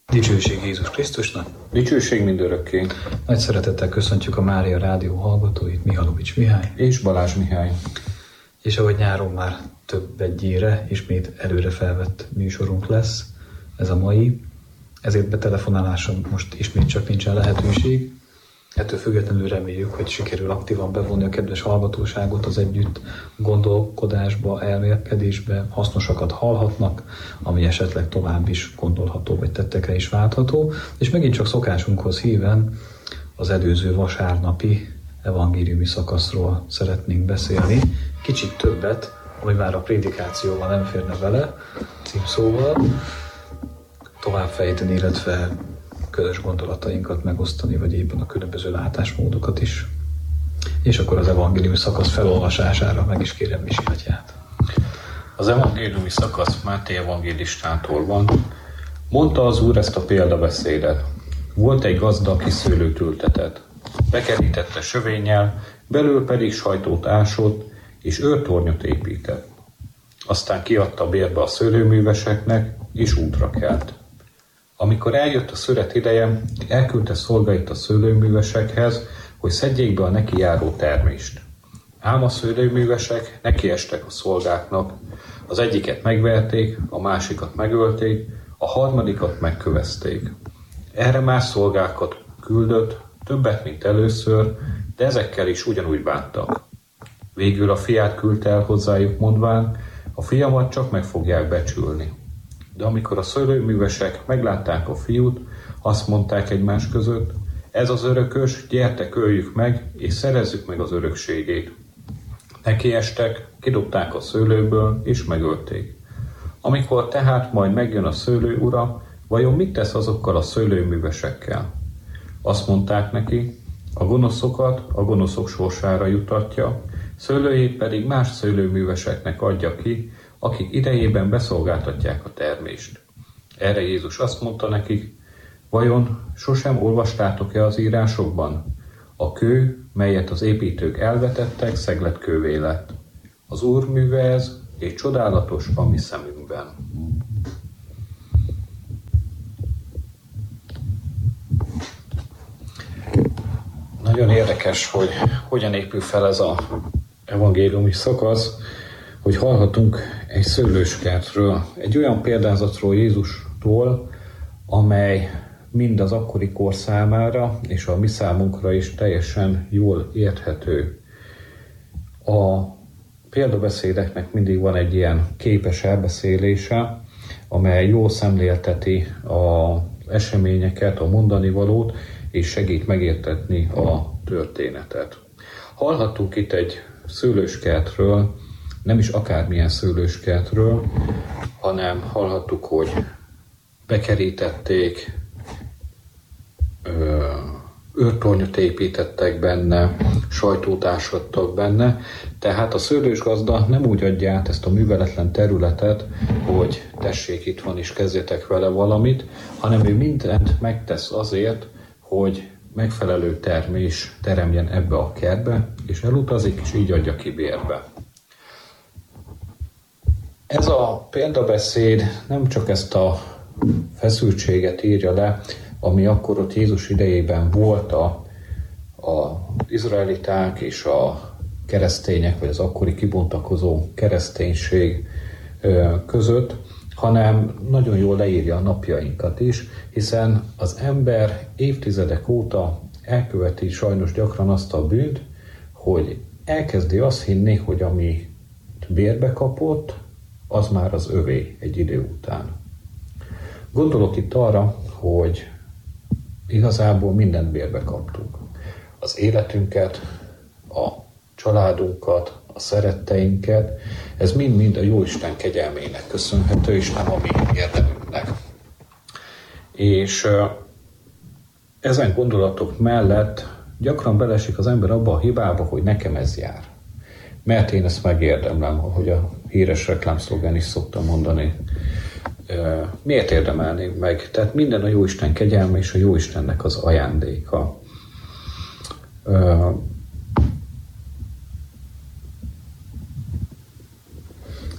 Dicsőség Jézus Krisztusnak! Dicsőség mindörökké! Nagy szeretettel köszöntjük a Mária Rádió hallgatóit, Mihalovics Mihály és Balázs Mihály. És ahogy nyáron már több egyére ismét előre felvett műsorunk lesz, ez a mai, ezért betelefonálásra most ismét csak nincsen lehetőség. Ettől függetlenül reméljük, hogy sikerül aktívan bevonni a kedves hallgatóságot az együtt gondolkodásba, elmélkedésbe, hasznosakat hallhatnak, ami esetleg tovább is gondolható, vagy tettekre is váltható. És megint csak szokásunkhoz híven az előző vasárnapi evangéliumi szakaszról szeretnénk beszélni. Kicsit többet, ami már a prédikációval nem férne vele, címszóval, továbbfejteni, illetve közös gondolatainkat megosztani, vagy éppen a különböző látásmódokat is. És akkor az evangéliumi szakasz felolvasására meg is kérem Misi atyát. Az evangéliumi szakasz Máté evangélistától van. Mondta az Úr ezt a példabeszédet. Volt egy gazda, aki szőlőt ültetett. Bekerítette sövénnyel, belül pedig sajtót ásott, és őrtornyot épített. Aztán kiadta bérbe a szőlőműveseknek, és útra kelt. Amikor eljött a szüret ideje, elküldte szolgáit a szőlőművesekhez, hogy szedjék be a neki járó termést. Ám a szőlőművesek nekiestek a szolgáknak, az egyiket megverték, a másikat megölték, a harmadikat megkövezték. Erre más szolgákat küldött, többet, mint először, de ezekkel is ugyanúgy bántak. Végül a fiát küldte el hozzájuk, mondván, a fiamat csak meg fogják becsülni. De amikor a szőlőművesek meglátták a fiút, azt mondták egymás között, ez az örökös, gyertek, öljük meg, és szerezzük meg az örökségét. Nekiestek, kidobták a szőlőből, és megölték. Amikor tehát majd megjön a szőlő ura, vajon mit tesz azokkal a szőlőművesekkel? Azt mondták neki, a gonoszokat a gonoszok sorsára jutatja, szőlőjét pedig más szőlőműveseknek adja ki, akik idejében beszolgáltatják a termést. Erre Jézus azt mondta nekik, vajon sosem olvastátok-e az írásokban? A kő, melyet az építők elvetettek, szegletkővé lett. Az Úr műve ez, és csodálatos a mi szemünkben. Nagyon érdekes, hogy hogyan épül fel ez az evangéliumi szakasz, hogy hallhatunk egy szőlőskertről, egy olyan példázatról Jézustól, amely mind az akkori kor számára, és a mi számunkra is teljesen jól érthető. A példabeszédeknek mindig van egy ilyen képes elbeszélése, amely jól szemlélteti az eseményeket, a mondani valót, és segít megértetni a történetet. Hallhattunk itt egy szőlőskertről, nem is akármilyen szőlőskertről, hanem hallhattuk, hogy bekerítették, őrtornyot építettek benne, sajtót ásattak benne, tehát a szőlősgazda nem úgy adja át ezt a műveletlen területet, hogy tessék, itt van és kezdjetek vele valamit, hanem ő mindent megtesz azért, hogy megfelelő termés teremjen ebbe a kertbe, és elutazik, és így adja ki bérbe. Ez a példabeszéd nem csak ezt a feszültséget írja le, ami akkor ott Jézus idejében volt az izraeliták és a keresztények, vagy az akkori kibontakozó kereszténység között, hanem nagyon jól leírja a napjainkat is, hiszen az ember évtizedek óta elköveti sajnos gyakran azt a bűnt, hogy elkezdi azt hinni, hogy ami bérbe kapott, az már az övé egy idő után. Gondolok itt arra, hogy igazából mindent bérbe kaptunk. Az életünket, a családunkat, a szeretteinket, ez mind-mind a Jóisten kegyelmének köszönhető, és nem a mi érdemünknek. És ezen gondolatok mellett gyakran belesik az ember abba a hibába, hogy nekem ez jár. Mert én ezt megérdemlem, ahogy a híres reklámszlogán is szoktam mondani. Miért érdemelném meg? Tehát minden a Jóisten kegyelme és a Jóistennek az ajándéka.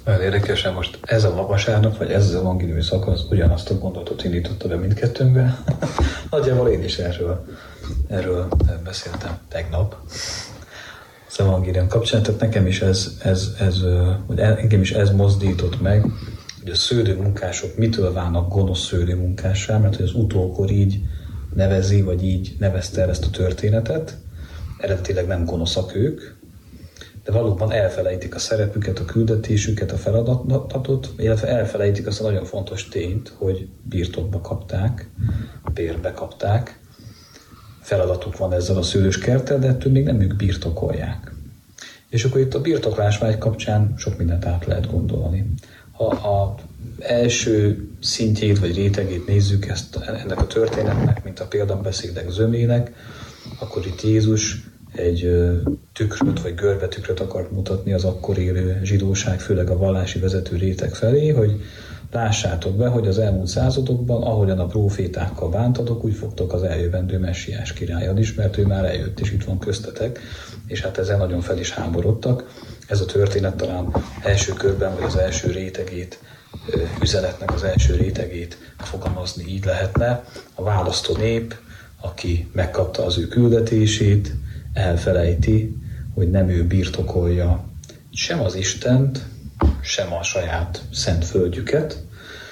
Nagyon érdekesen most ez a vasárnap, vagy ez az evangéliumi szakasz ugyanazt a gondolatot indította be mindkettőnkbe. Nagyjából én is erről beszéltem tegnap az evangélium kapcsán, tehát nekem is engem is ez mozdított meg, hogy a szőlőmunkások mitől válnak gonosz szőlőmunkássá, mert hogy az utókor így nevezi, vagy így nevezte el ezt a történetet. Eredetileg nem gonoszak ők, de valóban elfelejtik a szerepüket, a küldetésüket, a feladatot, illetve elfelejtik azt a nagyon fontos tényt, hogy birtokba kapták, bérbe kapták. Feladatuk van ezzel a szőlős kerttel, de ettől még nem ők birtokolják. És akkor itt a birtoklásvágy kapcsán sok mindent át lehet gondolni. Ha az első szintjét vagy rétegét nézzük ennek a történetnek, mint a példabeszédek zömének, akkor itt Jézus egy tükröt vagy görbetükröt akart mutatni az akkor élő zsidóság, főleg a vallási vezető réteg felé, hogy lássátok be, hogy az elmúlt századokban, ahogyan a prófétákkal bántatok, úgy fogtok az eljövendő messiás királyon is, mert ő már eljött és itt van köztetek, és hát ezzel nagyon fel is háborodtak. Ez a történet talán első körben, vagy az első rétegét, üzenetnek az első rétegét fogalmazni így lehetne. A választó nép, aki megkapta az ő küldetését, elfelejti, hogy nem ő birtokolja sem az Istent, sem a saját szent földjüket,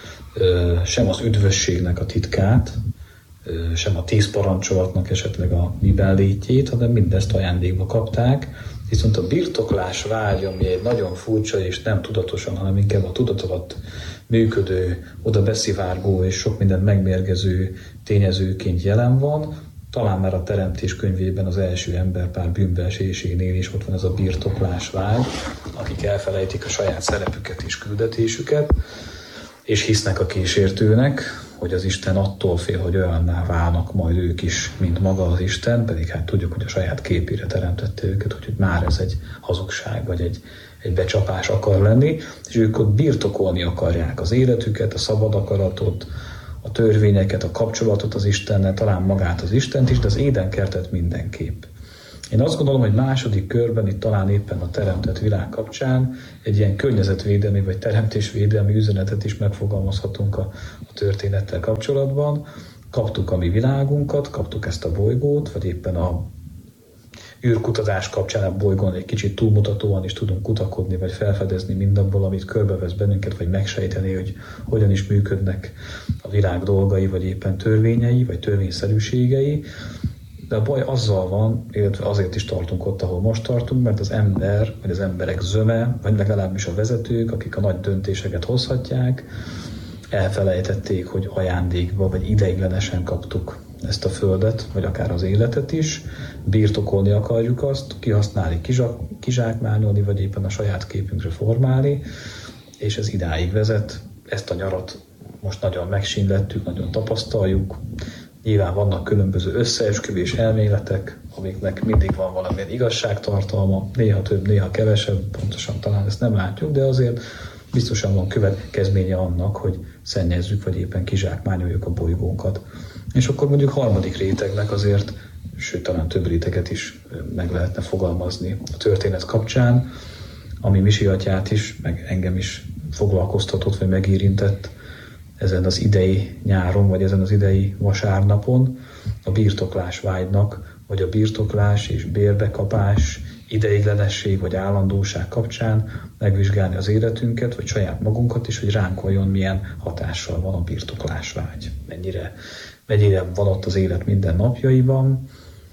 sem az üdvösségnek a titkát, sem a 10 parancsolatnak esetleg a miben létjét, hanem mindezt ajándékba kapták. Viszont a birtoklás vágy, ami egy nagyon furcsa és nem tudatosan, hanem inkább a tudat alatt működő, oda beszivárgó és sok mindent megmérgező tényezőként jelen van, talán már a Teremtés könyvében az első emberpár bűnbeesésénél is ott van ez a birtoklás vágy, akik elfelejtik a saját szerepüket és küldetésüket, és hisznek a kísértőnek, hogy az Isten attól fél, hogy olyanná válnak majd ők is, mint maga az Isten, pedig hát tudjuk, hogy a saját képére teremtette őket, úgyhogy már ez egy hazugság, vagy egy becsapás akar lenni, és ők ott birtokolni akarják az életüket, a szabad akaratot, a törvényeket, a kapcsolatot az Istennel, talán magát az Istent is, de az édenkertet mindenképp. Én azt gondolom, hogy második körben, itt talán éppen a teremtett világ kapcsán egy ilyen környezetvédelmi vagy teremtésvédelmi üzenetet is megfogalmazhatunk a történettel kapcsolatban. Kaptuk a mi világunkat, kaptuk ezt a bolygót, vagy éppen a űrkutatás kapcsán a bolygón egy kicsit túlmutatóan is tudunk kutakodni, vagy felfedezni mindabból, amit körbevesz bennünket, vagy megsejteni, hogy hogyan is működnek a világ dolgai, vagy éppen törvényei, vagy törvényszerűségei. De a baj azzal van, illetve azért is tartunk ott, ahol most tartunk, mert az ember, vagy az emberek zöme, vagy legalábbis a vezetők, akik a nagy döntéseket hozhatják, elfelejtették, hogy ajándékba, vagy ideiglenesen kaptuk ezt a földet, vagy akár az életet is, birtokolni akarjuk azt, kihasználni, kizsákmányolni, vagy éppen a saját képünkre formálni, és ez idáig vezet. Ezt a nyarat most nagyon megsínlettük, nagyon tapasztaljuk. Nyilván vannak különböző összeesküvés elméletek, amiknek mindig van valamilyen igazságtartalma, néha több, néha kevesebb, pontosan talán ezt nem látjuk, de azért biztosan van következménye annak, hogy szennyezzük, vagy éppen kizsákmányoljuk a bolygónkat. És akkor mondjuk harmadik rétegnek azért, sőt talán több réteget is meg lehetne fogalmazni a történet kapcsán, ami Misi atyát is, meg engem is foglalkoztatott, vagy megérintett ezen az idei nyáron, vagy ezen az idei vasárnapon, a birtoklás vágynak, vagy a birtoklás és bérbekapás, ideiglenesség vagy állandóság kapcsán megvizsgálni az életünket, vagy saját magunkat is, hogy ránk vajon milyen hatással van a birtoklás vágy. Mennyire van ott az élet minden napjaiban,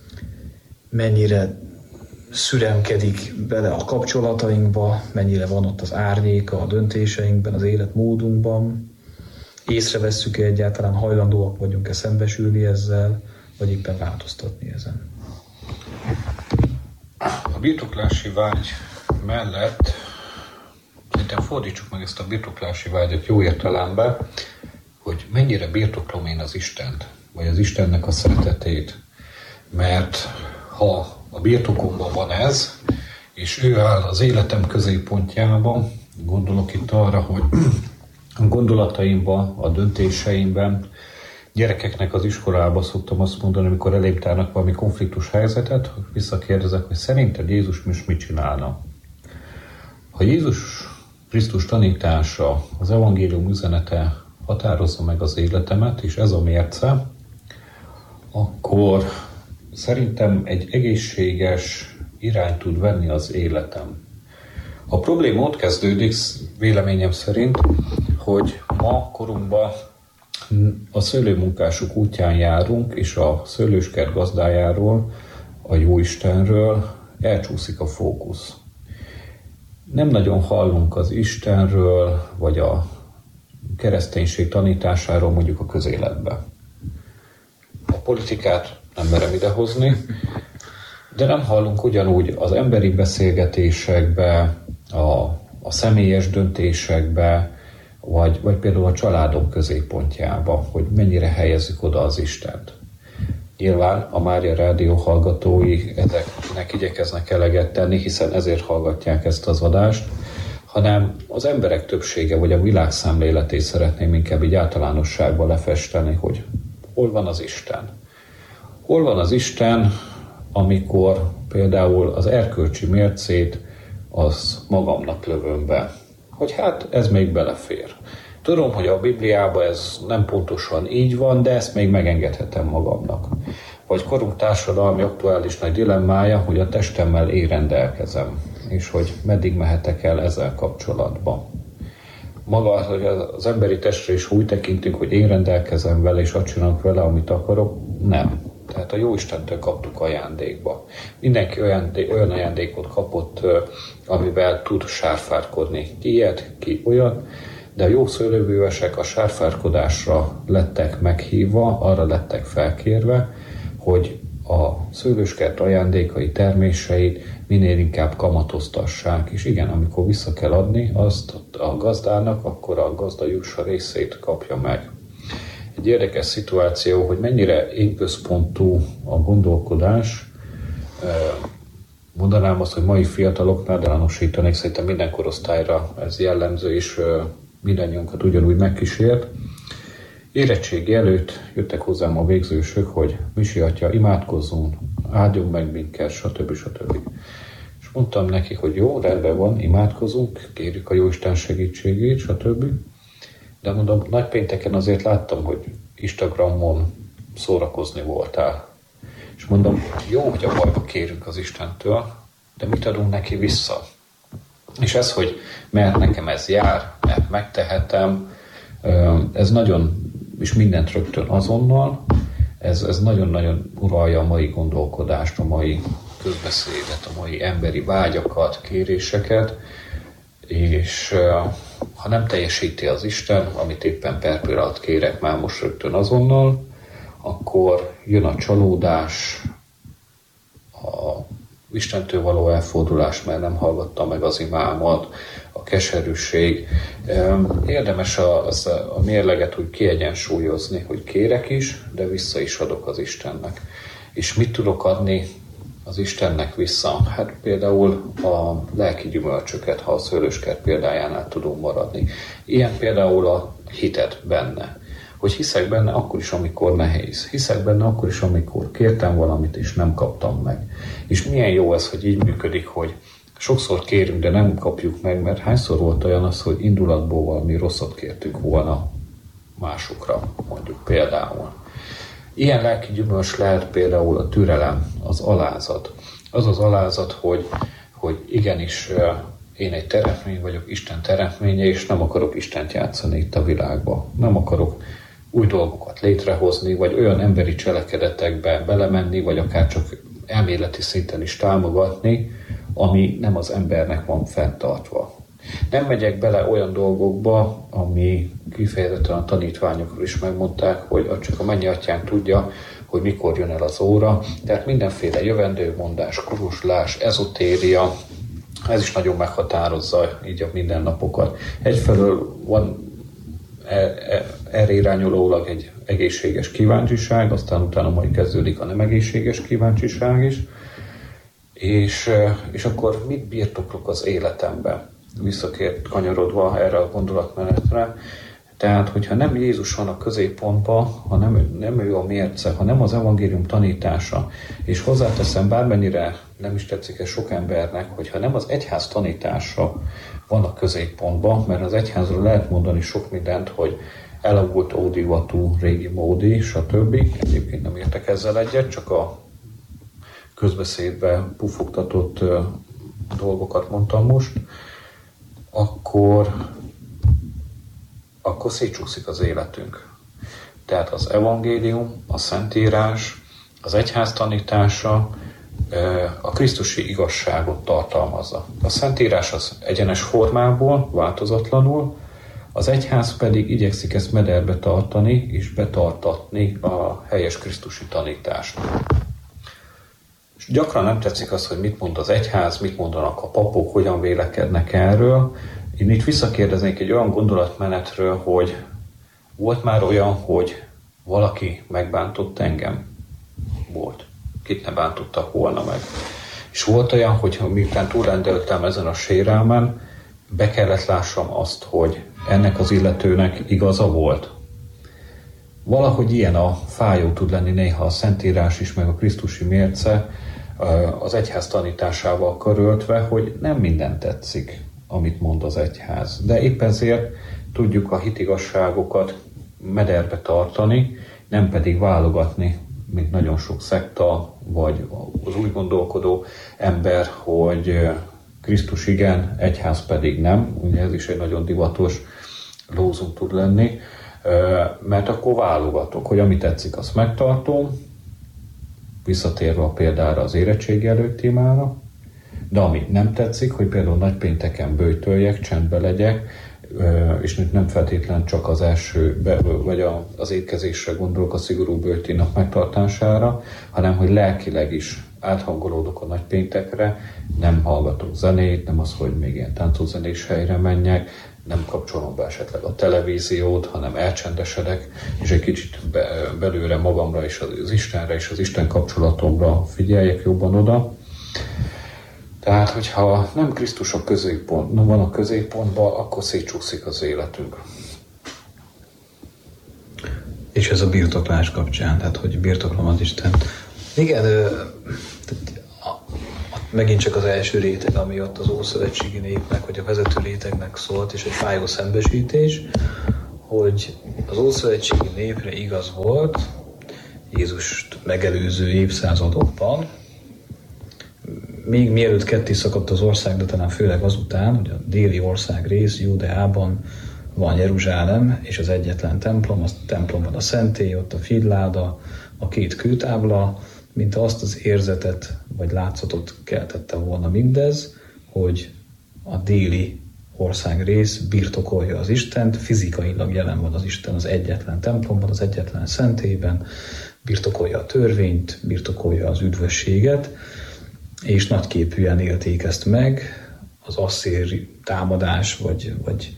mennyire szüremkedik bele a kapcsolatainkba, mennyire van ott az árnyéka a döntéseinkben, az életmódunkban, észrevesszük-e egyáltalán, hajlandóak vagyunk-e szembesülni ezzel, vagy éppen változtatni ezen. A birtoklási vágy mellett szerintem fordítsuk meg ezt a birtoklási vágyat jó értelemben, hogy mennyire birtoklom én az Istent, vagy az Istennek a szeretetét. Mert ha a birtokomban van ez, és ő áll az életem középpontjában, gondolok itt arra, hogy a gondolataimban, a döntéseimben, gyerekeknek az iskolába szoktam azt mondani, amikor elém tárnak valami konfliktus helyzetet, visszakérdezek, hogy szerinted Jézus most mit csinálna? Ha Jézus Krisztus tanítása, az evangélium üzenete határozza meg az életemet, és ez a mérce, akkor szerintem egy egészséges irányt tud venni az életem. A probléma ott kezdődik, véleményem szerint, hogy ma korunkban a szőlőmunkások útján járunk, és a szőlőskert gazdájáról, a Jóistenről elcsúszik a fókusz. Nem nagyon hallunk az Istenről, vagy a kereszténység tanításáról mondjuk a közéletbe. A politikát nem merem idehozni, de nem hallunk ugyanúgy az emberi beszélgetésekbe, a személyes döntésekbe, vagy például a családok középpontjába, hogy mennyire helyezzük oda az Istent. Nyilván a Mária Rádió hallgatói ezeknek igyekeznek eleget tenni, hiszen ezért hallgatják ezt az adást, hanem az emberek többsége, vagy a világ szemléletét szeretném inkább így általánosságban lefesteni, hogy hol van az Isten. Hol van az Isten, amikor például az erkölcsi mércét az magamnak lövöm be. Hogy hát ez még belefér. Tudom, hogy a Bibliában ez nem pontosan így van, de ezt még megengedhetem magamnak. Vagy korunk társadalmi aktuális nagy dilemmája, hogy a testemmel én rendelkezem, és hogy meddig mehetek el ezzel kapcsolatban. Maga az emberi testre is úgy tekintünk, hogy én rendelkezem vele, és azt csinálok vele, amit akarok. Nem. Tehát a Jóistentől kaptuk ajándékba. Mindenki olyan ajándékot kapott, amivel tud sárfárkodni. Ki ilyet, ki olyan, de a jó szőlőművesek a sárfárkodásra lettek meghívva, arra lettek felkérve, hogy a szőlőskert ajándékai terméseit minél inkább kamatoztassák. És igen, amikor vissza kell adni azt a gazdának, akkor a gazda jussa részét kapja meg. Egy érdekes szituáció, hogy mennyire én központú a gondolkodás. Mondanám azt, hogy mai fiataloknál, de lanosítanék, szerintem minden korosztályra ez jellemző, és mindannyiunkat ugyanúgy megkísért. Érettségi előtt jöttek hozzám a végzősök, hogy Misi atya, imádkozzunk, áldjon meg minket, stb. És mondtam nekik, hogy jó, rendben van, imádkozunk, kérjük a Jóisten segítségét, stb. De mondom, nagypénteken azért láttam, hogy Instagramon szórakozni voltál. És mondom, jó, hogy a bajba kérünk az Istentől, de mit adunk neki vissza? És ez, hogy mert nekem ez jár, mert megtehetem, ez nagyon, és mindent rögtön azonnal, ez nagyon-nagyon uralja a mai gondolkodást, a mai közbeszédet, a mai emberi vágyakat, kéréseket, és ha nem teljesíti az Isten, amit éppen per pillanat kérek már most rögtön azonnal, akkor jön a csalódás, a Istentől való elfordulás, mert nem hallgatta meg az imámat, a keserűség. Érdemes a mérleget úgy kiegyensúlyozni, hogy kérek is, de vissza is adok az Istennek. És mit tudok adni az Istennek vissza? Hát például a lelki gyümölcsöket, ha a szőlőskert példájánál tudunk maradni. Ilyen például a hited benne. Hogy hiszek benne akkor is, amikor nehéz. Hiszek benne akkor is, amikor kértem valamit, és nem kaptam meg. És milyen jó ez, hogy így működik, hogy sokszor kérünk, de nem kapjuk meg, mert hányszor volt olyan az, hogy indulatból valami rosszat kértük volna másokra, mondjuk például. Ilyen lelki gyümölcs lehet például a türelem, az alázat. Az az alázat, hogy igenis én egy teremtmény vagyok, Isten teremtménye, és nem akarok Istent játszani itt a világba. Nem akarok új dolgokat létrehozni, vagy olyan emberi cselekedetekbe belemenni, vagy akár csak elméleti szinten is támogatni, ami nem az embernek van fenntartva. Nem megyek bele olyan dolgokba, ami kifejezetten a tanítványokról is megmondták, hogy csak a mennyatyánk tudja, hogy mikor jön el az óra. Tehát mindenféle jövendőmondás, kuruslás, ezotéria, ez is nagyon meghatározza így a mindennapokat. Egyfelől van erre irányulólag egy egészséges kíváncsiság, aztán utána majd kezdődik a nem egészséges kíváncsiság is. És akkor mit birtoklok az életemben? Visszakért kanyarodva erre a gondolatmenetre, Tehát, hogyha nem Jézus van a középpontban, ha nem ő a mérce, ha nem az evangélium tanítása, és hozzáteszem, bármennyire nem is tetszik ez sok embernek, hogyha nem az egyház tanítása van a középpontban, mert az egyházról lehet mondani sok mindent, hogy elavult ódivatú, régi módi, stb. Egyébként nem értek ezzel egyet, csak a közbeszédbe pufogtatott dolgokat mondtam most, akkor szétcsúszik az életünk. Tehát az evangélium, a szentírás, az egyház tanítása a krisztusi igazságot tartalmazza. A szentírás az egyenes formából, változatlanul, az egyház pedig igyekszik ezt mederbe tartani és betartatni a helyes krisztusi tanítást. És gyakran nem tetszik az, hogy mit mond az egyház, mit mondanak a papok, hogyan vélekednek erről. Én itt visszakérdeznék egy olyan gondolatmenetről, hogy volt már olyan, hogy valaki megbántott engem? Volt. Kit ne bántottak volna meg. És volt olyan, hogy miután túlrendeltem ezen a sérelmen, be kellett lássam azt, hogy ennek az illetőnek igaza volt. Valahogy ilyen a fájó tud lenni néha a Szentírás is, meg a krisztusi mérce az egyház tanításával karöltve, hogy nem minden tetszik, amit mond az egyház. De épp ezért tudjuk a hitigasságokat mederbe tartani, nem pedig válogatni, mint nagyon sok szekta, vagy az úgy gondolkodó ember, hogy Krisztus igen, egyház pedig nem. Ugye ez is egy nagyon divatos lózunk tud lenni, mert akkor válogatok, hogy ami tetszik, azt megtartom, visszatérve a példára az érettségi előtt témára, de ami nem tetszik, hogy például nagypénteken böjtöljek, csendbe legyek, és nem feltétlen csak az első, vagy az étkezésre gondolok, a szigorú böjténap megtartására, hanem hogy lelkileg is áthangolódok a nagypéntekre, nem hallgatok zenét, nem az, hogy még ilyen táncózenés helyre menjek, nem kapcsolom be esetleg a televíziót, hanem elcsendesedek, és egy kicsit belőle magamra és az Istenre és az Isten kapcsolatomra figyeljek jobban oda. Tehát, hogyha nem Krisztus van a középpontban, akkor szétcsúszik az életünk. És ez a birtoklás kapcsán, tehát hogy birtoklom az Istent. Igen, megint csak az első réteg, ami ott az ószövetségi népnek, vagy a vezető rétegnek szólt, és egy fájó szembesítés, hogy az ószövetségi népre igaz volt Jézust megelőző évszázadokban, még mielőtt ketté szakadt az ország, de talán főleg azután, hogy a déli ország rész, Júdeában van Jeruzsálem, és az egyetlen templom, a templomban a szentély, ott a fídláda, a két kőtábla, mint azt az érzetet, vagy látszatot keltette volna mindez, hogy a déli országrész birtokolja az Istent, fizikailag jelen van az Isten az egyetlen templomban, az egyetlen szentélyben, birtokolja a törvényt, birtokolja az üdvösséget, és nagyképűen élték ezt meg, az asszír támadás, vagy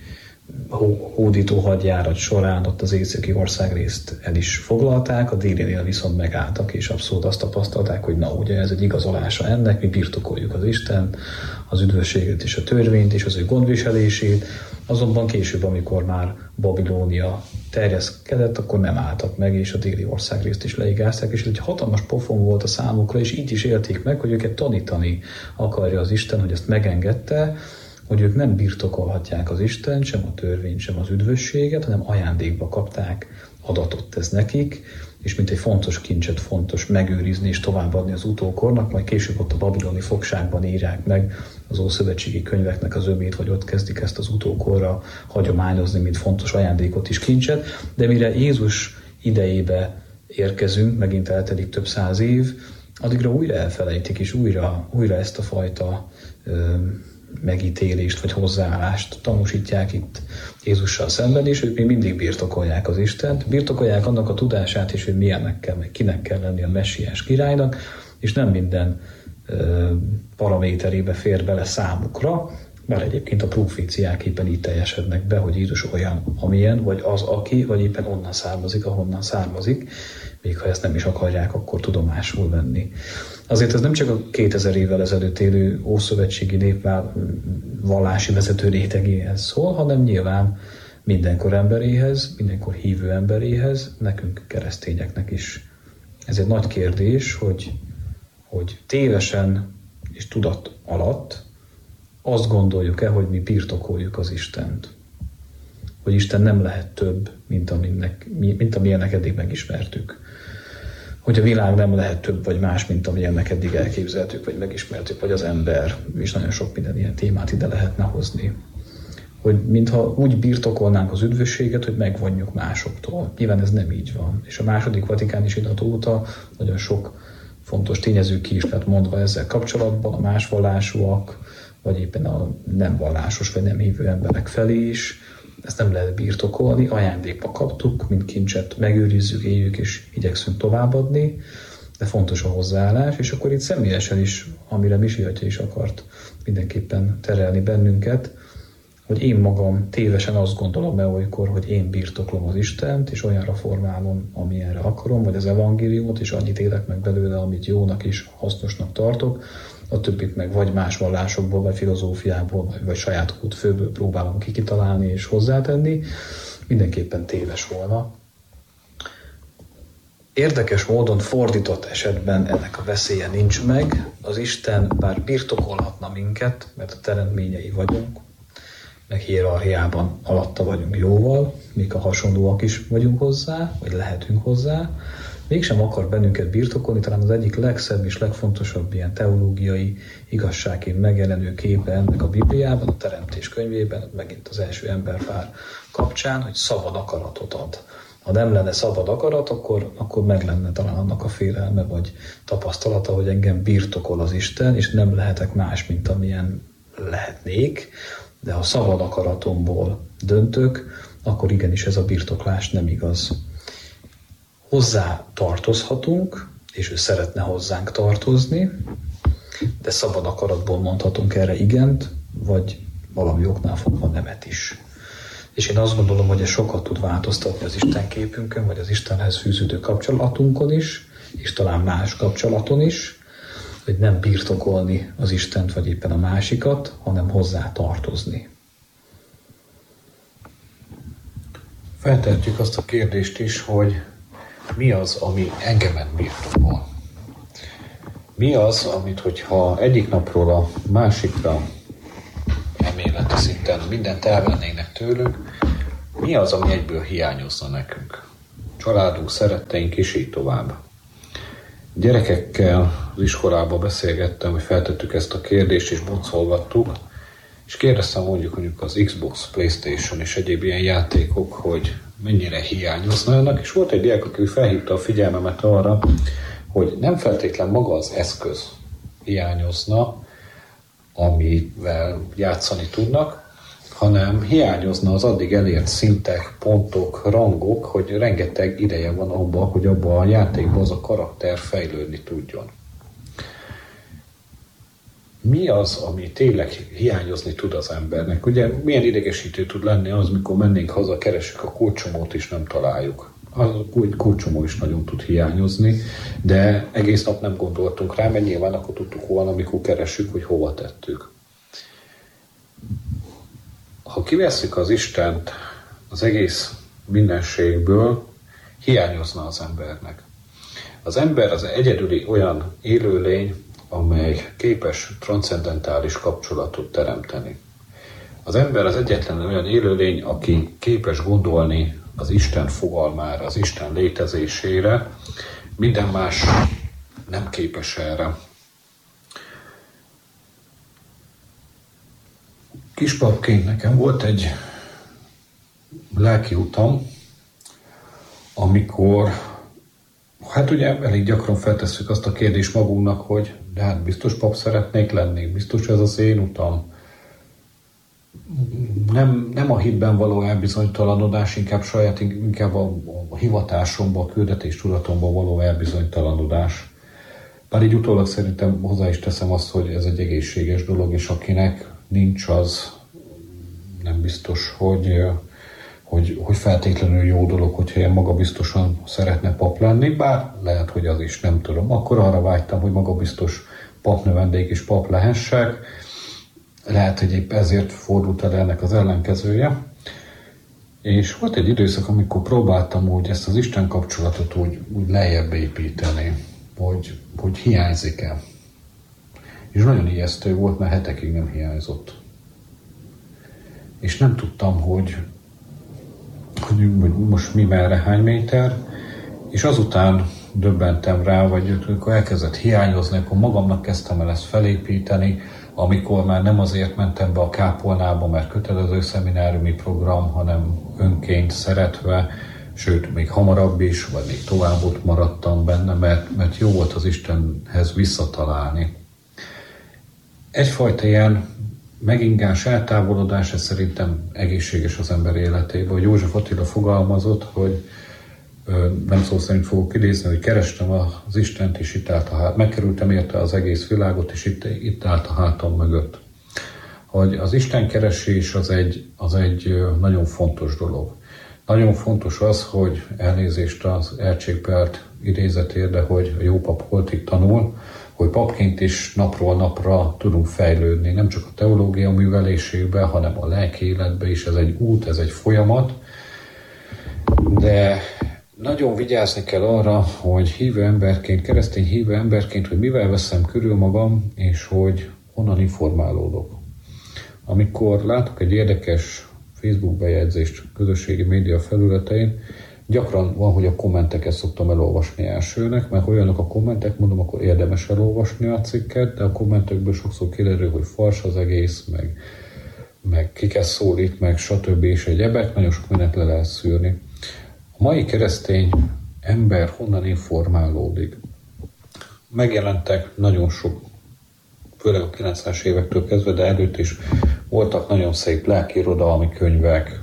hódító hadjárat során ott az északi országrészt el is foglalták, a délinél viszont megálltak, és abszolút azt tapasztalták, hogy na, ugye ez egy igazolása ennek, mi birtokoljuk az Istent, az üdvösséget és a törvényt, és az ő gondviselését, azonban később, amikor már Babilónia terjeszkedett, akkor nem álltak meg, és a déli országrészt is leigázták, és egy hatalmas pofon volt a számukra, és így is élték meg, hogy őket tanítani akarja az Isten, hogy ezt megengedte, hogy ők nem birtokolhatják az Istent, sem a törvényt, sem az üdvösséget, hanem ajándékba kapták, adatot tesz nekik, és mint egy fontos kincset fontos megőrizni és továbbadni az utókornak, majd később ott a babiloni fogságban írják meg az ószövetségi könyveknek az ömét, vagy ott kezdik ezt az utókorra hagyományozni, mint fontos ajándékot és kincset, de mire Jézus idejébe érkezünk, megint eltelik több száz év, addigra újra elfelejtik, és újra ezt a fajta megítélést vagy hozzáállást tanúsítják itt Jézussal szemben, és ők még mindig birtokolják az Istent, birtokolják annak a tudását is, hogy milyennek kell, meg kinek kell lenni a messiás királynak, és nem minden paraméterébe fér bele számukra, mert egyébként a proféciák éppen így teljesednek be, hogy Jézus olyan, amilyen, vagy az, aki, vagy éppen onnan származik, ahonnan származik, még ha ezt nem is akarják, akkor tudomásul venni. Azért ez nem csak a 2000 évvel ezelőtt élő ószövetségi nép vallási vezető rétegéhez szól, hanem nyilván mindenkor emberéhez, mindenkor hívő emberéhez, nekünk keresztényeknek is. Ez egy nagy kérdés, hogy tévesen és tudat alatt azt gondoljuk-e, hogy mi birtokoljuk az Istent. Hogy Isten nem lehet több, mint amilyennek eddig megismertük. Hogy a világ nem lehet több vagy más, mint amilyennek eddig elképzeltük, vagy megismertük, vagy az ember, és nagyon sok minden ilyen témát ide lehetne hozni. Hogy mintha úgy birtokolnánk az üdvösséget, hogy megvonjuk másoktól. Nyilván ez nem így van. És a második vatikáni sinat óta nagyon sok fontos tényező ki is lett mondva ezzel kapcsolatban, a más vallásúak, vagy éppen a nem vallásos, vagy nem hívő emberek felé is. Ezt nem lehet birtokolni, ajándékba kaptuk, mint kincset megőrizzük, éljük és igyekszünk továbbadni, de fontos a hozzáállás, és akkor itt személyesen is, amire Misi atya is akart mindenképpen terelni bennünket, hogy én magam tévesen azt gondolom olykor, hogy én birtoklom az Istent, és olyanra formálom, amilyenre akarom, vagy az evangéliumot, és annyit élek meg belőle, amit jónak és hasznosnak tartok, a többit meg vagy más vallásokból, vagy filozófiából, vagy saját útfőből próbálom kitalálni és hozzátenni, mindenképpen téves volna. Érdekes módon fordított esetben ennek a veszélye nincs meg. Az Isten bár birtokolhatna minket, mert a teremtményei vagyunk, meg hierarchiában alatta vagyunk jóval, még a hasonlóak is vagyunk hozzá, vagy lehetünk hozzá, mégsem akar bennünket birtokolni, talán az egyik legszebb és legfontosabb ilyen teológiai igazságként megjelenő képe ennek a Bibliában, a Teremtés könyvében, megint az első emberpár kapcsán, hogy szabad akaratot ad. Ha nem lenne szabad akarat, akkor meg lenne talán annak a félelme vagy tapasztalata, hogy engem birtokol az Isten, és nem lehetek más, mint amilyen lehetnék, de ha szabad akaratomból döntök, akkor igenis ez a birtoklás nem igaz. Hozzá tartozhatunk, és ő szeretne hozzánk tartozni, de szabad akaratból mondhatunk erre igent, vagy valami oknál fogva nemet is. És én azt gondolom, hogy ez sokat tud változtatni az Isten képünkön, vagy az Istenhez fűződő kapcsolatunkon is, és talán más kapcsolaton is, hogy nem birtokolni az Istent, vagy éppen a másikat, hanem hozzá tartozni. Feltehetjük azt a kérdést is, hogy mi az, ami engemet birtokol? Mi az, amit, hogyha egyik napról a másikra elméleti szinten mindent elvennének tőlünk, mi az, ami egyből hiányozna nekünk? Családunk, szeretteink, és így tovább. Gyerekekkel az iskolában beszélgettem, hogy feltettük ezt a kérdést, és boncolgattuk, és kérdeztem mondjuk az Xbox, PlayStation és egyéb ilyen játékok, hogy mennyire hiányoznának, és volt egy diák, aki felhívta a figyelmemet arra, hogy nem feltétlen maga az eszköz hiányozna, amivel játszani tudnak, hanem hiányozna az addig elért szintek, pontok, rangok, hogy rengeteg ideje van abban, hogy abban a játékban az a karakter fejlődni tudjon. Mi az, ami tényleg hiányozni tud az embernek? Ugye milyen idegesítő tud lenni az, mikor mennénk haza, keressük a kulcsomót és nem találjuk. Az kulcsomó is nagyon tud hiányozni, de egész nap nem gondoltunk rá, mert nyilván akkor tudtuk volna, amikor keressük, hogy hova tettük. Ha kivesszük az Istent az egész mindenségből, hiányozna az embernek. Az ember az egyedüli olyan élőlény, amely képes transzcendentális kapcsolatot teremteni. Az ember az egyetlen olyan élőlény, aki képes gondolni az Isten fogalmára, az Isten létezésére, minden más nem képes erre. Kispapként nekem volt egy lelki utam, amikor, hát ugye elég gyakran feltesszük azt a kérdést magunknak, hogy de hát biztos pap szeretnék lenni, biztos ez az én utam. Nem a hitben való elbizonytalanodás, inkább a hivatásomban, a küldetéstudatomban való elbizonytalanodás. Bár így utólag szerintem hozzá is teszem azt, hogy ez egy egészséges dolog, és akinek nincs, az nem biztos, hogy feltétlenül jó dolog, hogyha én magabiztosan szeretne pap lenni, bár lehet, hogy az is, nem tudom. Akkor arra vágytam, hogy magabiztos papnövendék és pap lehessek. Lehet, hogy épp ezért fordult el ennek az ellenkezője. És volt egy időszak, amikor próbáltam úgy ezt az Isten kapcsolatot úgy lejjebb építeni, hogy hiányzik-e. És nagyon ijesztő volt, mert hetekig nem hiányzott. És nem tudtam, hogy most mi merre, hány méter, és azután döbbentem rá, vagy amikor elkezdett hiányozni, akkor magamnak kezdtem el ezt felépíteni, amikor már nem azért mentem be a kápolnába, mert kötelező szemináriumi program, hanem önként szeretve, sőt, még hamarabb is, vagy még tovább ott maradtam benne, mert jó volt az Istenhez visszatalálni. Egyfajta ilyen megingás, eltávolodás, ez szerintem egészséges az ember életében. Hogy József Attila fogalmazott, hogy nem szó szerint fogok idézni, hogy kerestem az Istent, és itt állt a hátam, megkerültem érte az egész világot, és itt állt a hátam mögött. Hogy az Isten keresés az egy nagyon fontos dolog. Nagyon fontos az, hogy elnézést az Ercsék-Pelt idézetért, de hogy a jó pap holtig tanul, hogy papként is napról napra tudunk fejlődni, nem csak a teológia művelésében, hanem a lelki életben is. Ez egy út, ez egy folyamat, de nagyon vigyázni kell arra, hogy hívő emberként, keresztény hívő emberként, hogy mivel veszem körül magam, és hogy honnan informálódok. Amikor látok egy érdekes Facebook bejegyzést közösségi média felületein, gyakran van, hogy a kommenteket szoktam elolvasni elsőnek, mert olyanok a kommentek, mondom, akkor érdemes elolvasni a cikket, de a kommentekből sokszor kiderül, hogy fals az egész, meg kiket szólít, meg stb. És egyebek, nagyon sok mindent le lehet szűrni. A mai keresztény ember honnan informálódik? Megjelentek nagyon sok, főleg a 90-es évektől kezdve, de előtt is voltak nagyon szép lelkiirodalmi könyvek,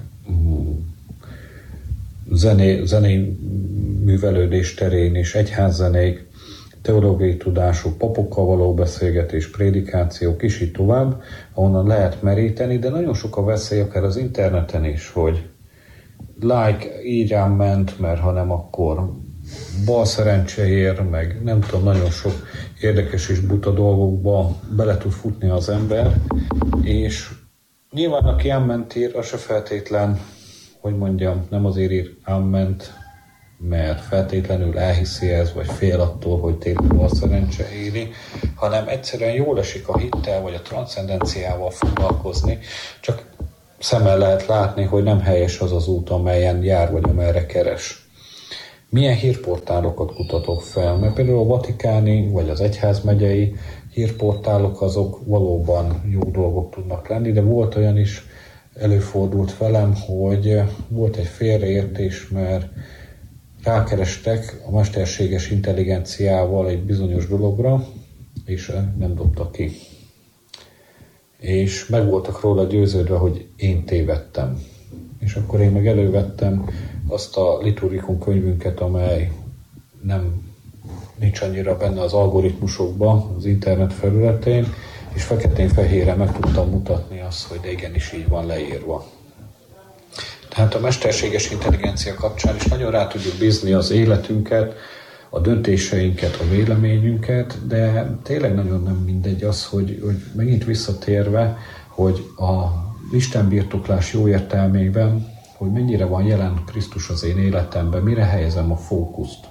zenei művelődés terén és egyházzenék, teológiai tudások, papokkal való beszélgetés, prédikációk, és így tovább, ahonnan lehet meríteni, de nagyon sok a veszély akár az interneten is, hogy így rám ment, mert ha nem, akkor bal szerencse ér, meg nem tudom, nagyon sok érdekes és buta dolgokba bele tud futni az ember, és nyilván aki ámment ír, az se feltétlen, hogy mondjam, nem azért ír ámment, mert feltétlenül elhiszi ez, vagy fél attól, hogy tényleg bal szerencse éri, hanem egyszerűen jól esik a hittel, vagy a transzcendenciával foglalkozni, csak szemmel lehet látni, hogy nem helyes az az út, amelyen jár, vagy amerre keres. Milyen hírportálokat kutatok fel? Mert például a vatikáni, vagy az egyházmegyei hírportálok azok valóban jó dolgok tudnak lenni, de volt olyan is, előfordult velem, hogy volt egy félreértés, mert rákerestek a mesterséges intelligenciával egy bizonyos dologra, és nem dobta ki. És meg voltak róla győződve, hogy én tévedtem. És akkor én meg elővettem azt a liturgikum könyvünket, amely nincs annyira benne az algoritmusokban, az internet felületén, és feketén-fehérre meg tudtam mutatni azt, hogy de igenis így van leírva. Tehát a mesterséges intelligencia kapcsán is nagyon rá tudjuk bízni az életünket, a döntéseinket, a véleményünket, de tényleg nagyon nem mindegy az, hogy megint visszatérve, hogy a Isten birtoklás jó értelmében, hogy mennyire van jelen Krisztus az én életemben, mire helyezem a fókuszt.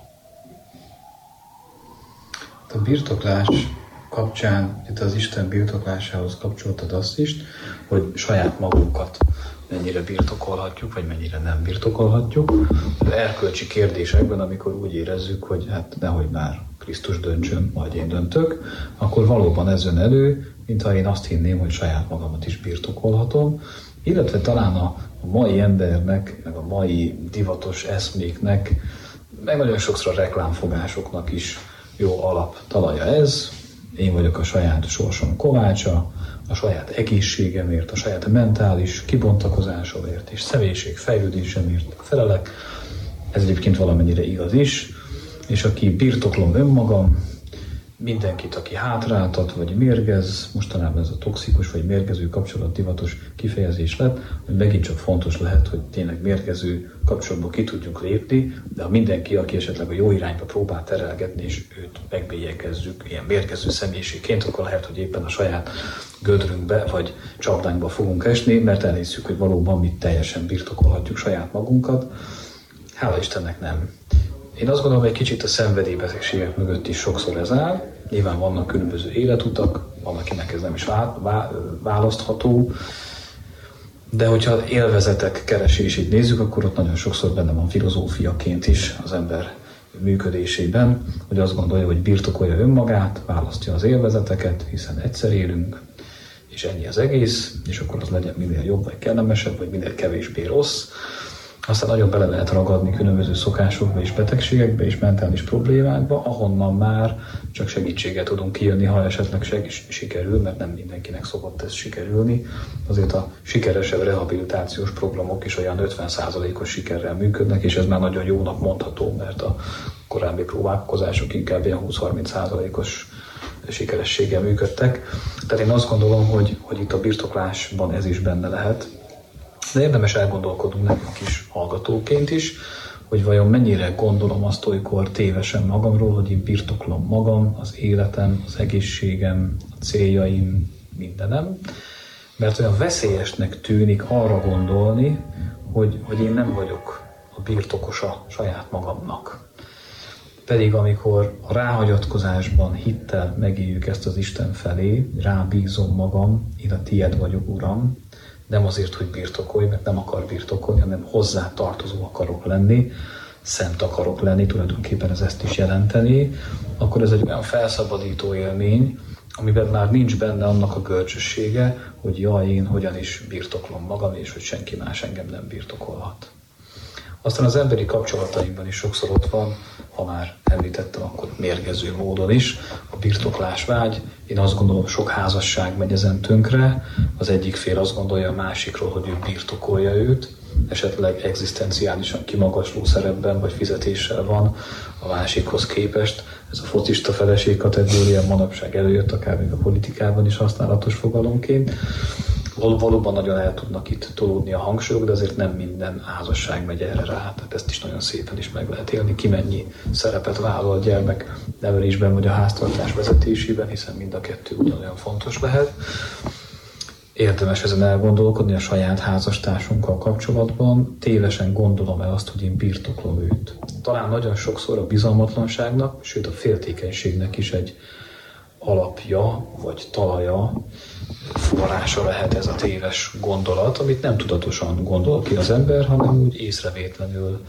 A birtoklás kapcsán, itt az Isten birtoklásához kapcsoltad azt is, hogy saját magunkat mennyire birtokolhatjuk, vagy mennyire nem birtokolhatjuk. Az erkölcsi kérdésekben, amikor úgy érezzük, hogy hát nehogy már Krisztus döntsön, majd én döntök, akkor valóban ez jön elő, mintha én azt hinném, hogy saját magamat is birtokolhatom, illetve talán a mai embernek, meg a mai divatos eszméknek, meg nagyon sokszor a reklámfogásoknak is jó alaptalaja ez. Én vagyok a saját sorsom kovácsa, a saját egészségemért, a saját mentális kibontakozásomért és személyiség fejlődésemért felelek. Ez egyébként valamennyire igaz is, és aki birtoklom önmagam, mindenkit, aki hátráltat, vagy mérgez, mostanában ez a toxikus vagy mérgező kapcsolat divatos kifejezés lett, hogy megint csak fontos lehet, hogy tényleg mérgező kapcsolatból ki tudjunk lépni, de ha mindenki, aki esetleg a jó irányba próbál terelgetni, és őt megbélyegezzük ilyen mérgező személyiségként, akkor lehet, hogy éppen a saját gödrünkbe vagy csapdánkba fogunk esni, mert elhiszük, hogy valóban mi teljesen birtokolhatjuk saját magunkat. Hála Istennek nem. Én azt gondolom, hogy egy kicsit a szenvedélybetegségek mögött is sokszor ez áll. Nyilván vannak különböző életutak, van, akinek ez nem is választható, de hogyha élvezetek keresését nézzük, akkor ott nagyon sokszor benne van filozófiaként is az ember működésében, hogy azt gondolja, hogy birtokolja önmagát, választja az élvezeteket, hiszen egyszer élünk, és ennyi az egész, és akkor az legyen minél jobb, vagy kellemesebb, vagy minél kevésbé rossz. Aztán nagyon bele lehet ragadni különböző szokásokba és betegségekbe és mentális problémákba, ahonnan már csak segítséget tudunk kijönni, ha esetleg sikerül, mert nem mindenkinek szokott ez sikerülni. Azért a sikeresebb rehabilitációs programok is olyan 50%-os sikerrel működnek, és ez már nagyon jónak mondható, mert a korábbi próbálkozások inkább ilyen 20-30%-os sikerességgel működtek. Tehát én azt gondolom, hogy itt a birtoklásban ez is benne lehet. De érdemes elgondolkodnunk nekünk is hallgatóként is, hogy vajon mennyire gondolom azt olykor tévesen magamról, hogy én birtoklom magam, az életem, az egészségem, a céljaim, mindenem. Mert olyan veszélyesnek tűnik arra gondolni, hogy én nem vagyok a birtokosa saját magamnak. Pedig amikor a ráhagyatkozásban, hittel megéljük ezt az Isten felé, rábízom magam, én a tied vagyok, Uram, nem azért, hogy birtokolj, mert nem akar birtokolni, hanem hozzá tartozó akarok lenni, szent akarok lenni, tulajdonképpen ez ezt is jelenteni, akkor ez egy olyan felszabadító élmény, amiben már nincs benne annak a görcsössége, hogy jaj, én hogyan is birtoklom magam, és hogy senki más engem nem birtokolhat. Aztán az emberi kapcsolatainkban is sokszor ott van, ha már említettem, akkor mérgező módon is, a birtoklásvágy. Én azt gondolom, sok házasság megy ezen tönkre. Az egyik fél azt gondolja a másikról, hogy ő birtokolja őt, esetleg egzisztenciálisan kimagasló szerepben vagy fizetéssel van a másikhoz képest. Ez a focista feleség kategória manapság előjött, akár még a politikában is használatos fogalomként. Valóban nagyon el tudnak itt tolódni a hangsúlyok, de azért nem minden házasság megy erre rá. Tehát ezt is nagyon szépen is meg lehet élni, ki mennyi szerepet vállal a gyermek nevelésben vagy a háztartás vezetésében, hiszen mind a kettő ugyanolyan fontos lehet. Érdemes ezen elgondolkodni a saját házastársunkkal kapcsolatban. Tévesen gondolom-e azt, hogy én birtoklom őt. Talán nagyon sokszor a bizalmatlanságnak, sőt a féltékenységnek is egy alapja vagy talaja, forrása lehet ez a téves gondolat, amit nem tudatosan gondol ki az ember, hanem úgy észrevétlenül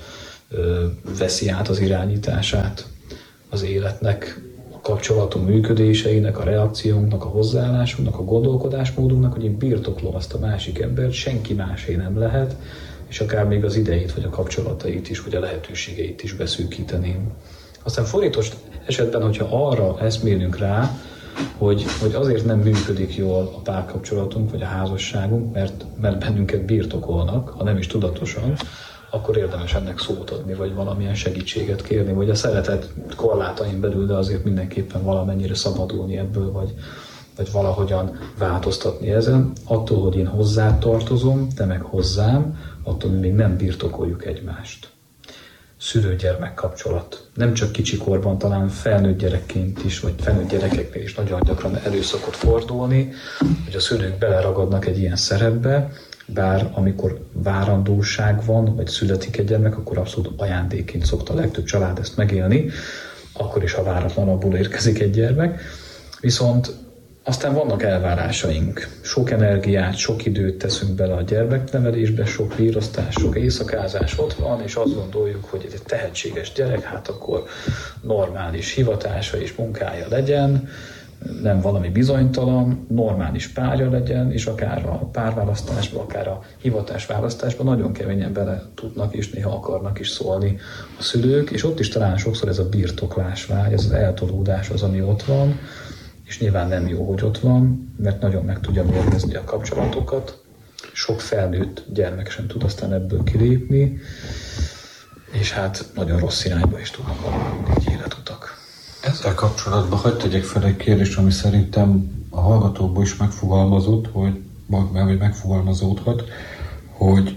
veszi át az irányítását az életnek, a kapcsolatunk működéseinek, a reakciónknak, a hozzáállásunknak, a gondolkodásmódunknak, hogy én birtoklom azt a másik embert, senki másé nem lehet, és akár még az idejét, vagy a kapcsolatait is, vagy a lehetőségeit is beszűkíteném. Aztán fordított esetben, hogyha arra eszmélünk rá, hogy azért nem működik jól a párkapcsolatunk, vagy a házasságunk, mert bennünket birtokolnak, ha nem is tudatosan, akkor érdemes ennek szót adni, vagy valamilyen segítséget kérni, vagy a szeretet korlátain belül, de azért mindenképpen valamennyire szabadulni ebből, vagy valahogyan változtatni ezen. Attól, hogy én hozzá tartozom, te meg hozzám, attól még nem birtokoljuk egymást. Szülő-gyermek kapcsolat. Nem csak kicsikorban, talán felnőtt gyerekként is, vagy felnőtt gyerekeknél is nagyon gyakran elő szokott fordulni, hogy a szülők beleragadnak egy ilyen szerepbe, bár amikor várandóság van, vagy születik egy gyermek, akkor abszolút ajándékként szokta a legtöbb család ezt megélni, akkor is, ha váratlanabbul érkezik egy gyermek. Viszont aztán vannak elvárásaink. Sok energiát, sok időt teszünk bele a gyermeknevelésbe, sok virasztás, sok éjszakázás ott van, és azt gondoljuk, hogy ez egy tehetséges gyerek, hát akkor normális hivatása és munkája legyen, nem valami bizonytalan, normális párja legyen, és akár a párválasztásba, akár a hivatásválasztásba nagyon keményen bele tudnak és néha akarnak is szólni a szülők, és ott is talán sokszor ez a birtoklásvágy, ez az eltolódás az, ami ott van, és nyilván nem jó, hogy ott van, mert nagyon meg tudja mérgezni a kapcsolatokat. Sok felnőtt gyermek sem tud aztán ebből kilépni, és hát nagyon rossz irányba is tudnak alakulni egy életutak. Ezzel kapcsolatban hagyd tegyek fel egy kérdést, ami szerintem a hallgatókból is megfogalmazott, vagy megfogalmazódhat, hogy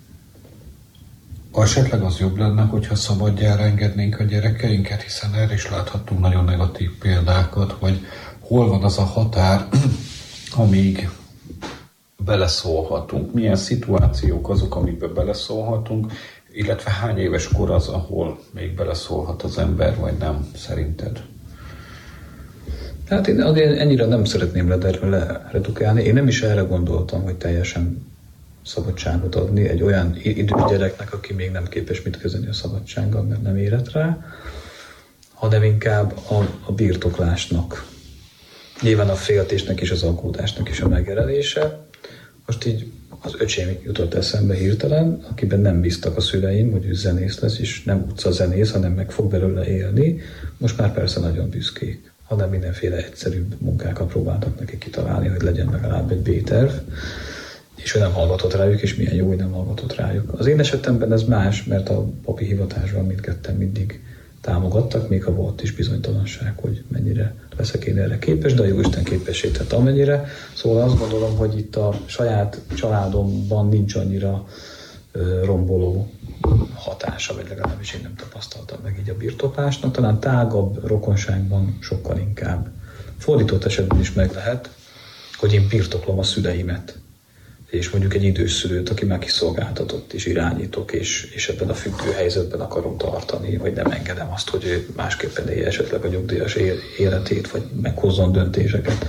esetleg az jobb lenne, hogyha szabadjára engednénk a gyerekeinket, hiszen erre is láthattunk nagyon negatív példákat, vagy hol van az a határ, amíg beleszólhatunk, milyen szituációk azok, amikbe beleszólhatunk, illetve hány éves kor az, ahol még beleszólhat az ember, vagy nem, szerinted? Hát én ennyire nem szeretném leredukálni. Én nem is erre gondoltam, hogy teljesen szabadságot adni egy olyan idős gyereknek, aki még nem képes mit közölni a szabadsággal, mert nem érett rá, hanem inkább a birtoklásnak. Nyilván a féltésnek és az aggódásnak is a megjelenése. Most így az öcsém jutott eszembe hirtelen, akiben nem bíztak a szüleim, hogy ő zenész lesz, és nem utcazenész, hanem meg fog belőle élni. Most már persze nagyon büszkék, hanem mindenféle egyszerűbb munkákat próbáltak neki kitalálni, hogy legyen legalább egy B-terv, és ő nem hallgatott rájuk, és milyen jó, hogy nem hallgatott rájuk. Az én esetemben ez más, mert a papi hivatásban mindketten mindig támogattak, még ha volt is bizonytalanság, hogy mennyire leszek én erre képes, de a Jóisten képesített amennyire. Szóval azt gondolom, hogy itt a saját családomban nincs annyira romboló hatása, vagy legalábbis én nem tapasztaltam meg így a birtoklásnak. Talán tágabb rokonságban sokkal inkább. Fordított esetben is meg lehet, hogy én birtoklom a szüleimet, és mondjuk egy idős szülőt, aki már kiszolgáltatott, és irányítok, és ebben a függő helyzetben akarom tartani, vagy nem engedem azt, hogy ő másképpen élje esetleg a nyugdíjas életét, vagy meghozzon döntéseket.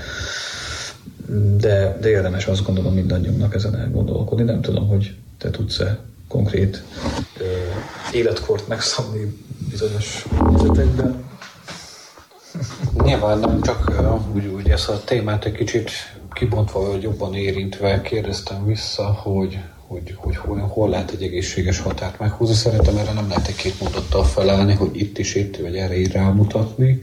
De érdemes azt gondolom mindannyiunknak ezen elgondolkodni. Nem tudom, hogy te tudsz-e konkrét életkort megszabni bizonyos helyzetekben. Nyilván nem, csak úgy ezt a témát egy kicsit kibontva, vagy jobban érintve kérdeztem vissza, hogy hol lehet egy egészséges határt meghúzni. Szerintem erre nem lehet egy két mondattal felállni, hogy itt, vagy erre így rámutatni.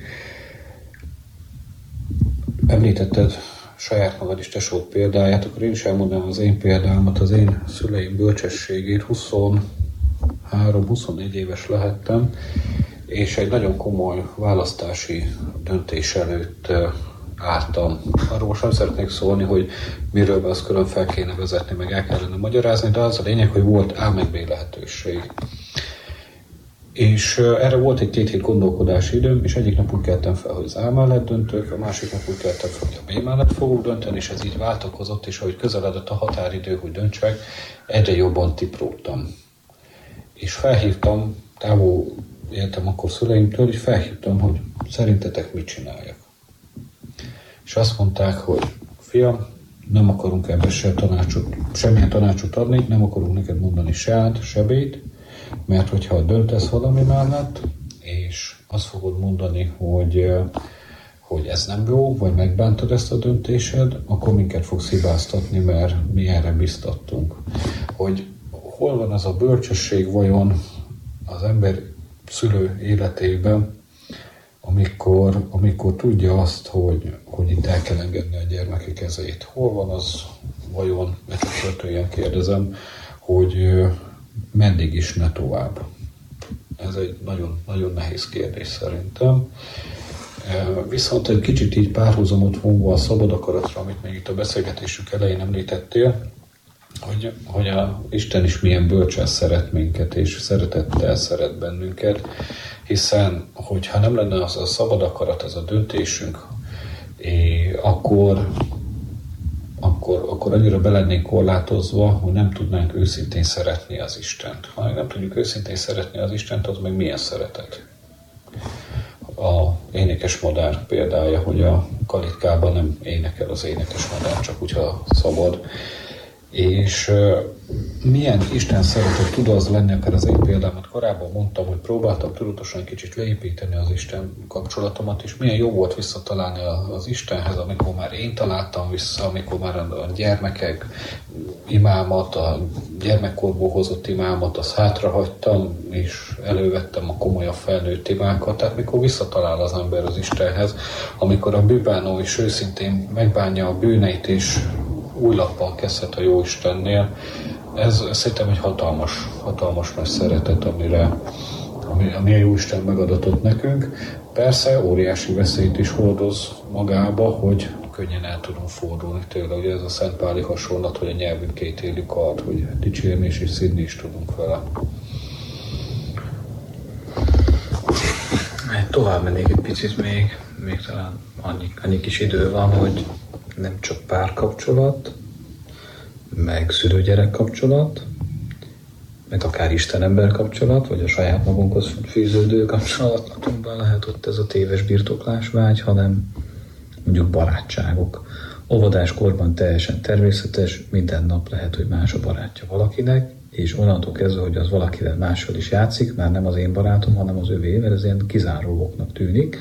Említetted saját magad is tesód példáját, akkor én is elmondanám az én példámat, az én szüleim bölcsességét. 23-24 éves lehettem, és egy nagyon komoly választási döntés előtt álltam. Arról most nem szeretnék szólni, hogy miről be azt külön fel kéne vezetni, meg el kellene magyarázni, de az a lényeg, hogy volt A meg B lehetőség. És erre volt egy 2 hét gondolkodási időm, és egyik nap úgy keltem fel, hogy az A mellett döntök, a másik nap úgy keltem fel, hogy a B mellett fogok dönteni, és ez így váltakozott, és ahogy közeledett a határidő, hogy döntsek, egyre jobban tiprógtam. És felhívtam, távol éltem akkor szüleimtől, és felhívtam, hogy szerintetek mit csináljak. És azt mondták, hogy fiam, nem akarunk ebben semmilyen tanácsot adni, nem akarunk neked mondani se A-t, se B-t, mert hogyha döntesz valami mellett, és azt fogod mondani, hogy ez nem jó, vagy megbántod ezt a döntésed, akkor minket fogsz hibáztatni, mert mi erre biztattunk. Hogy hol van az a bölcsesség vajon az ember szülő életében, amikor tudja azt, hogy itt el kell engedni a gyermeki kezét. Hol van az vajon, ilyen kérdezem, hogy meddig is ne tovább? Ez egy nagyon, nagyon nehéz kérdés szerintem. Viszont egy kicsit így párhuzamot vonva a szabad akaratra, amit még itt a beszélgetésünk elején említettél, hogy a Isten is milyen bölcsen szeret minket, és szeretettel szeret bennünket, hiszen, hogyha nem lenne az a szabad akarat, az a döntésünk, akkor annyira be lennénk korlátozva, hogy nem tudnánk őszintén szeretni az Istent. Ha nem tudjuk őszintén szeretni az Istent, az meg milyen szeretet? A énekes madár példája, hogy a kalitkában nem énekel az énekes madár, csak úgy, ha szabad. És milyen Isten szeretet tud az lenni, akár az én példámat korábban mondtam, hogy próbáltam tudatosan kicsit leépíteni az Isten kapcsolatomat, és milyen jó volt visszatalálni az Istenhez, amikor már én találtam vissza, amikor már a gyermekek imámat, a gyermekkorból hozott imámat, azt hátrahagytam, és elővettem a komolyabb felnőtt imákat, tehát mikor visszatalál az ember az Istenhez, amikor a bűnbánó is őszintén megbánja a bűneit, és új lappal kezdhet a Jóistennél. Ez szerintem egy hatalmas nagy szeretet, amire ami a Jóisten megadatott nekünk. Persze óriási veszélyt is hordoz magába, hogy könnyen el tudunk fordulni tőle. Ugye ez a szentpáli hasonlat, hogy a nyelvünk két élő kard, hogy dicsérni és szidni is tudunk vele. Tovább mennék egy picit még talán annyi kis idő van, hogy nem csak párkapcsolat, meg szülő-gyerek kapcsolat, meg akár Isten-ember kapcsolat, vagy a saját magunkhoz fűződő kapcsolatunkban lehet ott ez a téves birtoklásvágy, hanem mondjuk barátságok. Óvodáskorban teljesen természetes, minden nap lehet, hogy más a barátja valakinek, és onnantól kezdve, hogy az valakivel mással is játszik, már nem az én barátom, hanem az övé, mert ez ilyen kizárólag tűnik.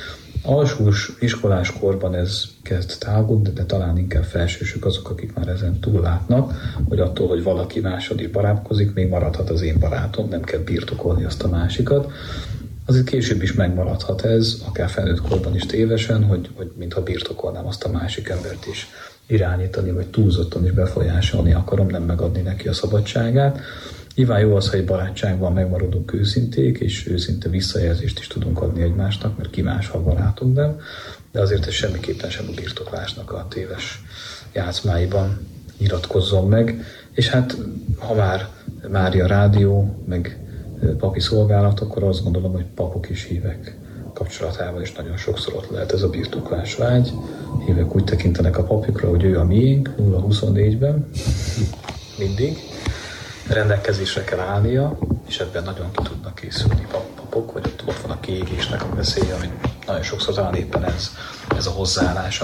Alsós iskolás korban ez kezd tágulni, de talán inkább felsősök azok, akik már ezen túllátnak, hogy attól, hogy valaki mással is barátkozik, még maradhat az én barátom, nem kell birtokolni azt a másikat. Azért később is megmaradhat ez, akár felnőtt korban is tévesen, hogy mintha birtokolnám azt a másik embert is irányítani, vagy túlzottan is befolyásolni akarom, nem megadni neki a szabadságát. Nyilván jó az, ha egy barátságban megmaradunk őszinték, és őszinte visszajelzést is tudunk adni egymásnak, mert ki más, ha barátunk nem, de azért ez semmiképpen sem a birtoklásnak a téves játszmáiban nyilatkozzon meg. És hát, ha már Mária Rádió, meg papi szolgálat, akkor azt gondolom, hogy papok és hívek kapcsolatával is nagyon sokszor ott lehet ez a birtoklásvágy. Hívek úgy tekintenek a papikra, hogy ő a miénk, 0-24-ben, mindig. Rendelkezésre kell állnia, és ebben nagyon ki tudnak készülni papok, vagy ott van a kiégésnek a veszélye, ami nagyon sokszor talán éppen ez a hozzáállás,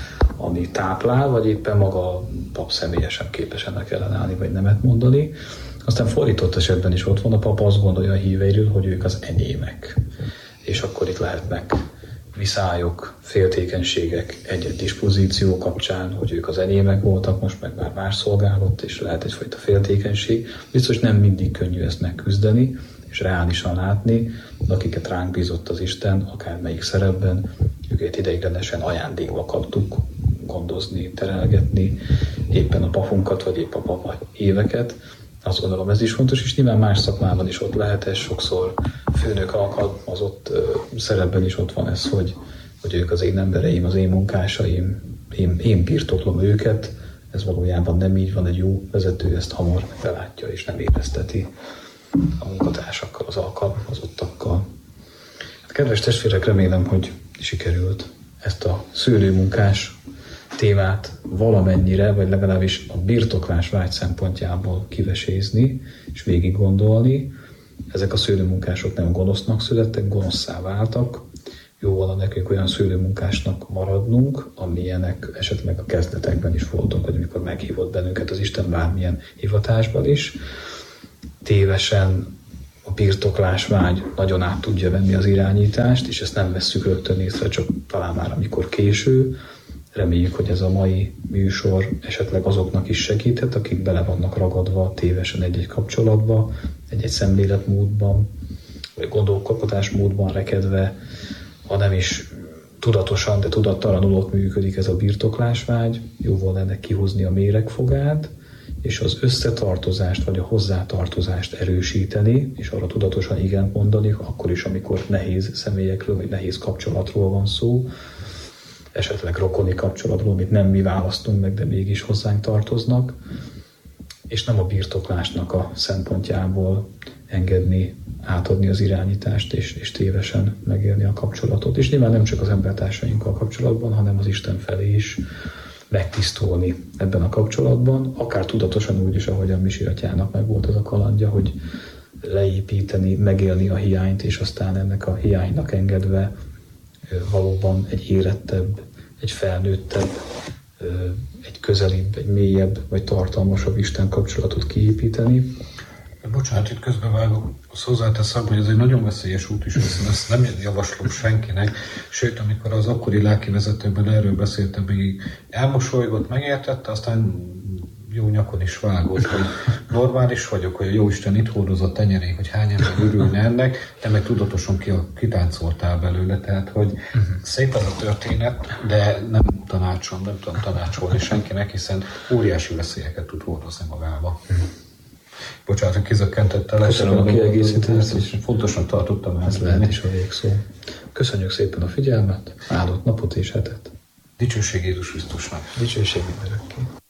ami táplál, vagy éppen maga a pap személyesen képes ennek ellenállni, vagy nemet mondani. Aztán fordított esetben is ott van, a pap azt gondolja a híveiről, hogy ők az enyémek. És akkor itt lehetnek viszályok, féltékenységek egy-egy dispozíció kapcsán, hogy ők az enyémek voltak, most meg már más szolgálott, és lehet egyfajta féltékenység. Biztos nem mindig könnyű ezt megküzdeni, és reálisan látni, de akiket ránk bízott az Isten, akármelyik szerepben, őket ideiglenesen ajándékba kaptuk gondozni, terelgetni, éppen a papunkat, vagy épp a papa éveket. Azt gondolom, ez is fontos, és nyilván más szakmában is ott lehet ez, sokszor főnök alkalmazott szerepben is ott van ez, hogy ők az én embereim, az én munkásaim, én birtoklom őket, ez valójában nem így van, egy jó vezető ezt hamar belátja, és nem érezteti a munkatársakkal, az alkalmazottakkal. Hát, kedves testvérek, remélem, hogy sikerült ezt a szőlőmunkás témát valamennyire, vagy legalábbis a birtoklás vágy szempontjából kivesézni és végig gondolni. Ezek a szőlőmunkások nem gonosznak születtek, gonoszszá váltak. Jó volna nekünk olyan szőlőmunkásnak maradnunk, amilyenek esetleg a kezdetekben is voltunk, vagy amikor meghívott bennünket az Isten bármilyen hivatásban is. Tévesen a birtoklás vágy nagyon át tudja venni az irányítást, és ezt nem vesszük rögtön észre, csak talán már amikor késő. Reméljük, hogy ez a mai műsor esetleg azoknak is segíthet, akik bele vannak ragadva tévesen egy-egy kapcsolatba, egy-egy szemléletmódban, vagy gondolkodásmódban rekedve, ha nem is tudatosan, de tudattalanul ott működik ez a birtoklásvágy. Jó volna ennek kihúzni a méregfogát, és az összetartozást, vagy a hozzátartozást erősíteni, és arra tudatosan igent mondani, akkor is, amikor nehéz személyekről, vagy nehéz kapcsolatról van szó, esetleg rokoni kapcsolatról, amit nem mi választunk meg, de mégis hozzánk tartoznak, és nem a birtoklásnak a szempontjából engedni, átadni az irányítást, és tévesen megélni a kapcsolatot. És nyilván nem csak az embertársainkkal kapcsolatban, hanem az Isten felé is megtisztulni ebben a kapcsolatban, akár tudatosan úgy is, ahogy a Misi atyának meg volt az a kalandja, hogy leépíteni, megélni a hiányt, és aztán ennek a hiánynak engedve valóban egy érettebb, egy felnőttebb, egy közelibb, egy mélyebb, vagy tartalmasabb Isten kapcsolatot kiépíteni. Bocsánat, itt közbevágok, azt hozzáteszem, hogy ez egy nagyon veszélyes út is, hiszen ezt nem javaslom senkinek, sőt, amikor az akkori lelkivezetőben erről beszéltem, még elmosolygott, megértette, aztán jó nyakon is vágott, hogy normális vagyok, hogy a Jóisten itt hordozott tenyerék, hogy hány ember örülne ennek, te meg tudatosan kitáncoltál belőle, tehát hogy szép ez a történet, de nem tudom tanácsolni senkinek, hiszen óriási veszélyeket tud hordozni magába. Bocsánat, hogy kizökkentette le. Köszönöm a kiegészítést is. Fontosnak tartottam Ez lehet is a végszó. Köszönjük szépen a figyelmet, áldott napot és hetet. Dicsőség Jézus Krisztusnak. Dicsőség mindörökké.